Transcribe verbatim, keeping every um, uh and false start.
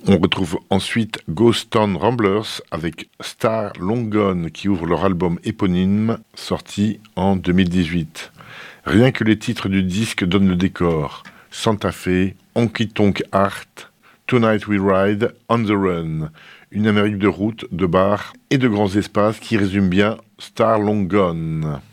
On retrouve ensuite Ghost Town Ramblers avec Star Long Gone qui ouvre leur album éponyme sorti en deux mille dix-huit. Rien que les titres du disque donnent le décor. Santa Fe, Honky Tonk Heart, Tonight We Ride, On the Run. Une Amérique de route, de bars et de grands espaces qui résume bien Star Long Gone.